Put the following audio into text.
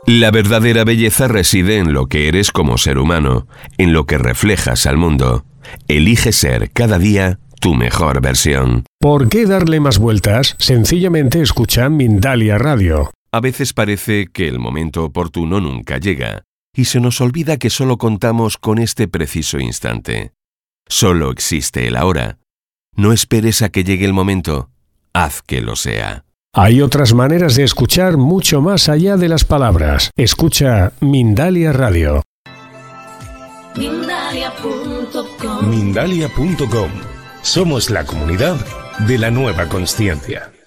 La verdadera belleza reside en lo que eres como ser humano, en lo que reflejas al mundo. Elige ser cada día tu mejor versión. ¿Por qué darle más vueltas? Sencillamente escucha Mindalia Radio. A veces parece que el momento oportuno nunca llega, y se nos olvida que solo contamos con este preciso instante. Solo existe el ahora. No esperes a que llegue el momento. Haz que lo sea. Hay otras maneras de escuchar mucho más allá de las palabras. Escucha Mindalia Radio. Mindalia.com. Somos la comunidad de la nueva consciencia.